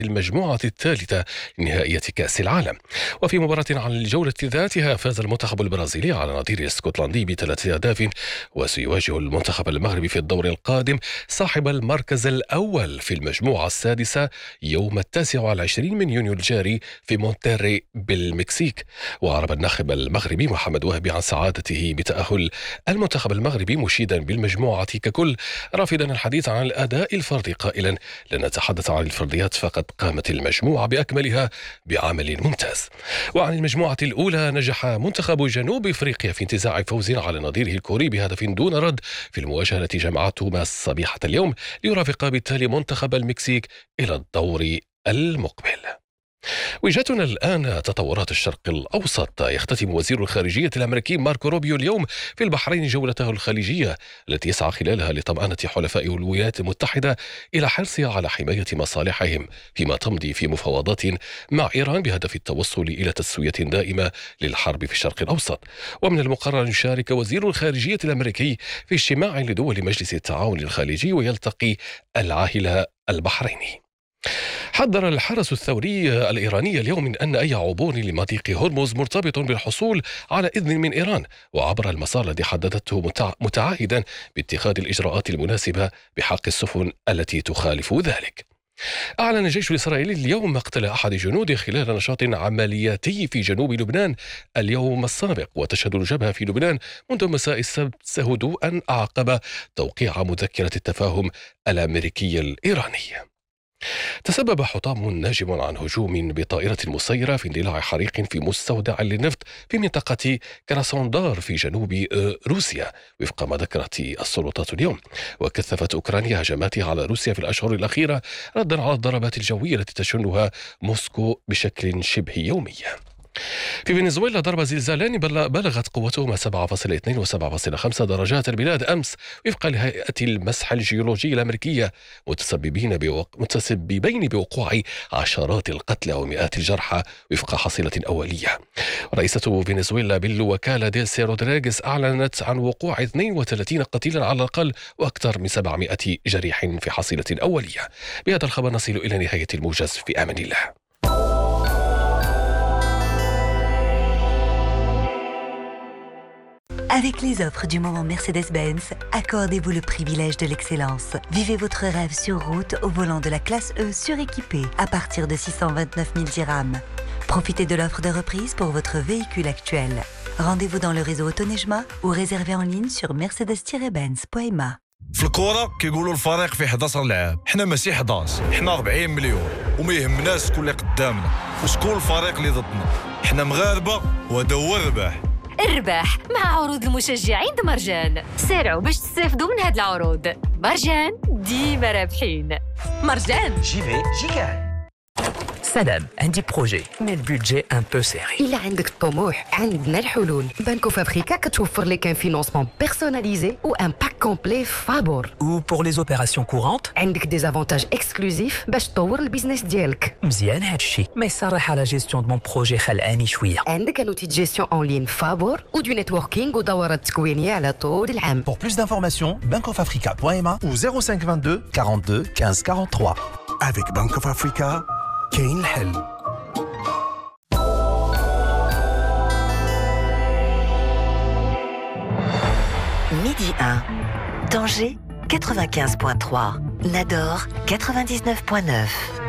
المجموعة الثالثة لنهائية كأس العالم. وفي مباراة على الجولة ذاتها فاز المنتخب البرازيلي على نظيره الاسكتلندي ب3 أهداف، وسيواجه المنتخب المغربي في الدور القادم صاحب المركز الأول في المجموعة السادسة يوم 29 من يونيو الجاري في مونتيري بالمكسيك. وأعرب الناخب المغربي محمد وهبي عن سعادته بتأهل المنتخب المغربي، مشيدا بالمجموعة ككل، رافضا الحديث عن الأداء الفردي قائلا: لن نتحدث عن الفرديات، فقد قامت المجموعة بأكملها بعمل ممتاز. وعن المجموعة الأولى، نجح منتخب جنوب إفريقيا في انتزاع فوز على نظيره الكوري بهدف دون رد في المواجهة التي جمعته صبيحة اليوم، ليرافق بالتالي منتخب المكسيك إلى الدور المقبل. وجهتنا الآن تطورات الشرق الأوسط. يختتم وزير الخارجية الأمريكي ماركو روبيو اليوم في البحرين جولته الخليجية التي يسعى خلالها لطمأنة حلفاء الولايات المتحدة إلى حرصها على حماية مصالحهم، فيما تمضي في مفاوضات مع إيران بهدف التوصل إلى تسوية دائمة للحرب في الشرق الأوسط. ومن المقرر أن يشارك وزير الخارجية الأمريكي في اجتماع لدول مجلس التعاون الخليجي ويلتقي العاهل البحريني. حذر الحرس الثوري الإيراني اليوم من أن أي عبور لمضيق هرمز مرتبط بالحصول على إذن من إيران وعبر المسار الذي حددته، متعهدا باتخاذ الإجراءات المناسبة بحق السفن التي تخالف ذلك. أعلن الجيش الإسرائيلي اليوم مقتل أحد جنوده خلال نشاط عملياتي في جنوب لبنان اليوم السابق. وتشهد الجبهة في لبنان منذ مساء السبت هدوءا عقب توقيع مذكرة التفاهم الأمريكية الإيرانية. تسبب حطام ناجم عن هجوم بطائرة مسيرة في اندلاع حريق في مستودع للنفط في منطقة كراسوندار في جنوب روسيا، وفق ما ذكرت السلطات اليوم. وكثفت أوكرانيا هجماتها على روسيا في الأشهر الأخيرة ردا على الضربات الجوية التي تشنها موسكو بشكل شبه يومي. في فنزويلا ضرب زلزالان بلغت قوتهما 7.2 و7.5 درجات البلاد أمس، وفقا لهيئة المسح الجيولوجي الأمريكية، متسببين بوقوع عشرات القتلى ومئات الجرحى وفق حصيلة أولية. رئيسة فنزويلا بالوكالة ديلسي رودريغيز أعلنت عن وقوع 32 قتيلا على الأقل وأكثر من 700 جريح في حصيلة أولية. بهذا الخبر نصل إلى نهاية الموجز، في أمان الله. Avec les offres du moment Mercedes-Benz, accordez-vous le privilège de l'excellence. Vivez votre rêve sur route au volant de la classe E suréquipée à partir de 629 000 dirhams. Profitez de l'offre de reprise pour votre véhicule actuel. Rendez-vous dans le réseau Autonejma ou réservez en ligne sur mercedes-benz.ma. في الكورة كيقولوا الفريق فيه 11 لاعب، حنا ماشي 11، حنا 40 مليون، وما يهمناش شكون اللي قدامنا وشكون الفريق اللي ضدنا، حنا مغاربة وهذا هو الرباح. الرباح مع عروض المشجعين مرجان. سارعوا باش تستافدوا من هاد العروض. مرجان ديما رابحين. مرجان جي سلام، عندي بروجي مي البودجي ان بو سيري. إلا عندك الطموح عندنا الحلول. بانكو فابريكا كتوفر لك ان فينانسمون بيرسوناليزي و ان باك كومبلي فابور. و بور لي اوبيراسيون كورونت عندك دي زافونتاج اكسكلوزيف باش تطور البيزنس ديالك. مزيان هادشي، مي صراحه لا جيستيون دو مون بروجي خلعاني شويه. عندك ان اوتي دو جيستيون اون لين فابور و دو نيتوركينغ ودورات تكوينيه على طول العام. Pour plus d'informations, bankofafrica.ma ou 0522 42 15 43. Avec Bank of Africa, كاين الحل. Midi 1, Tanger 95.3, Nador 99.9.